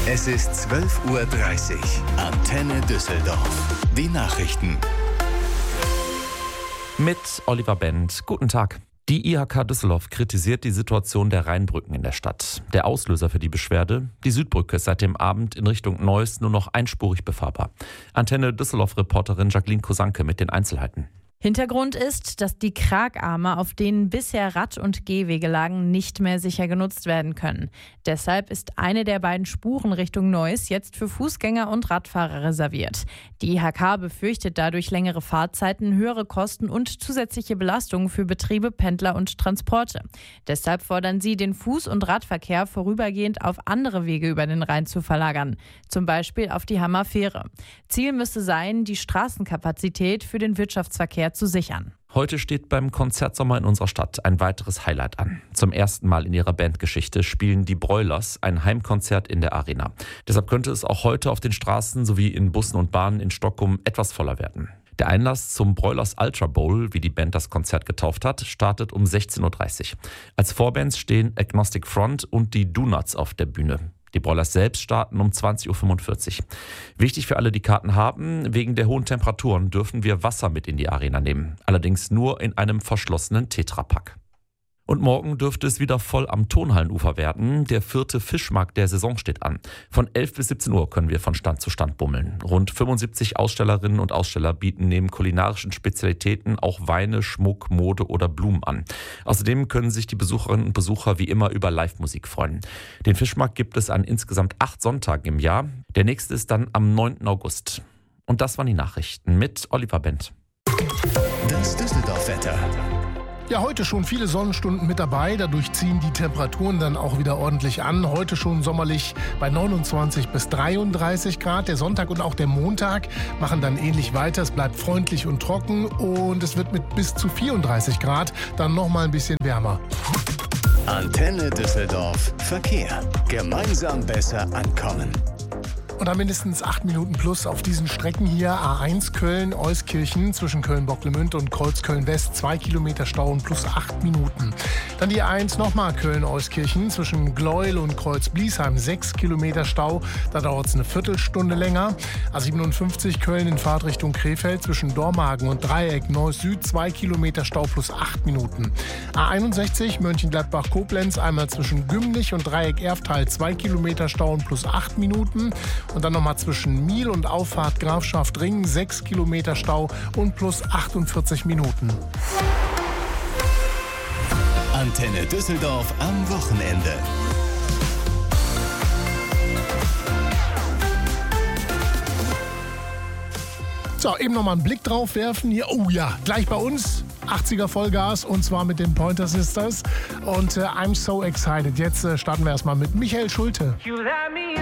Es ist 12:30 Uhr. Antenne Düsseldorf. Die Nachrichten. Mit Oliver Bent. Guten Tag. Die IHK Düsseldorf kritisiert die Situation der Rheinbrücken in der Stadt. Der Auslöser für die Beschwerde? Die Südbrücke ist seit dem Abend in Richtung Neuss nur noch einspurig befahrbar. Antenne Düsseldorf-Reporterin Jacqueline Kosanke mit den Einzelheiten. Hintergrund ist, dass die Kragarme, auf denen bisher Rad- und Gehwege lagen, nicht mehr sicher genutzt werden können. Deshalb ist eine der beiden Spuren Richtung Neuss jetzt für Fußgänger und Radfahrer reserviert. Die IHK befürchtet dadurch längere Fahrzeiten, höhere Kosten und zusätzliche Belastungen für Betriebe, Pendler und Transporte. Deshalb fordern sie, den Fuß- und Radverkehr vorübergehend auf andere Wege über den Rhein zu verlagern, zum Beispiel auf die Hammerfähre. Ziel müsste sein, die Straßenkapazität für den Wirtschaftsverkehr zu sichern. Heute steht beim Konzertsommer in unserer Stadt ein weiteres Highlight an. Zum ersten Mal in ihrer Bandgeschichte spielen die Broilers ein Heimkonzert in der Arena. Deshalb könnte es auch heute auf den Straßen sowie in Bussen und Bahnen in Stockholm etwas voller werden. Der Einlass zum Broilers Ultra Bowl, wie die Band das Konzert getauft hat, startet um 16:30 Uhr. Als Vorbands stehen Agnostic Front und die Donuts auf der Bühne. Die Broilers selbst starten um 20:45 Uhr. Wichtig für alle, die Karten haben: wegen der hohen Temperaturen dürfen wir Wasser mit in die Arena nehmen. Allerdings nur in einem verschlossenen Tetrapack. Und morgen dürfte es wieder voll am Tonhallenufer werden. Der 4. Fischmarkt der Saison steht an. Von 11 bis 17 Uhr können wir von Stand zu Stand bummeln. Rund 75 Ausstellerinnen und Aussteller bieten neben kulinarischen Spezialitäten auch Weine, Schmuck, Mode oder Blumen an. Außerdem können sich die Besucherinnen und Besucher wie immer über Live-Musik freuen. Den Fischmarkt gibt es an insgesamt 8 Sonntagen im Jahr. Der nächste ist dann am 9. August. Und das waren die Nachrichten mit Oliver Bent. Das Düsseldorf-Wetter. Ja, heute schon viele Sonnenstunden mit dabei. Dadurch ziehen die Temperaturen dann auch wieder ordentlich an. Heute schon sommerlich bei 29 bis 33 Grad. Der Sonntag und auch der Montag machen dann ähnlich weiter. Es bleibt freundlich und trocken und es wird mit bis zu 34 Grad dann nochmal ein bisschen wärmer. Antenne Düsseldorf. Verkehr. Gemeinsam besser ankommen. Und dann mindestens 8 Minuten plus auf diesen Strecken hier. A1 Köln-Euskirchen zwischen Köln-Bocklemünd und Kreuzköln-West 2 Kilometer Stau und plus 8 Minuten. Dann die A1 nochmal Köln-Euskirchen zwischen Gleuel und Kreuz-Bliesheim 6 Kilometer Stau. Da dauert es eine Viertelstunde länger. A57 Köln in Fahrtrichtung Krefeld zwischen Dormagen und Dreieck Neuss Süd 2 Kilometer Stau plus 8 Minuten. A61 Mönchengladbach-Koblenz einmal zwischen Gümlich und Dreieck Erftal 2 Kilometer Stau und plus 8 Minuten. Und dann nochmal zwischen Miel und Auffahrt Grafschaft-Ringen 6 Kilometer Stau und plus 48 Minuten. Antenne Düsseldorf am Wochenende. So, eben nochmal einen Blick drauf werfen. Hier, oh ja, gleich bei uns 80er Vollgas und zwar mit den Pointer Sisters. Und I'm so excited. Jetzt starten wir erstmal mit Michael Schulte.